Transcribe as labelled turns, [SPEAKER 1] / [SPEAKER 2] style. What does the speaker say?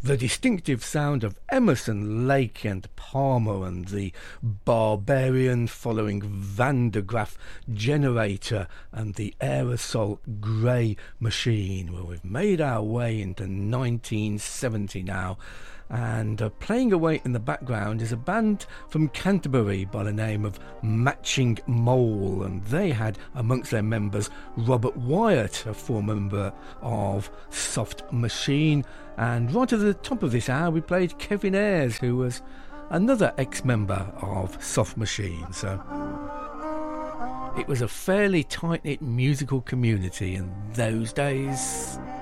[SPEAKER 1] The distinctive sound of Emerson, Lake and Palmer, and the Barbarian following Van de Graaff Generator and the Aerosol Grey Machine. Well, we've made our way into 1970 now, and playing away in the background is a band from Canterbury by the name of Matching Mole, and they had amongst their members Robert Wyatt, a former member of Soft Machine, and right at the top of this hour we played Kevin Ayers, who was another ex-member of Soft Machine. So it was a fairly tight-knit musical community in those days.